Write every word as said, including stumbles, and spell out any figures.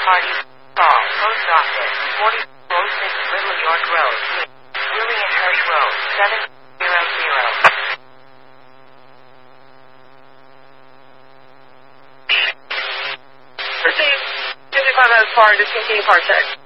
Party Ball, Post Office, forty oh six Little York Road, William Hirsch Road, seven zero zero. Proceed. fifty-five as far, discontinue part check.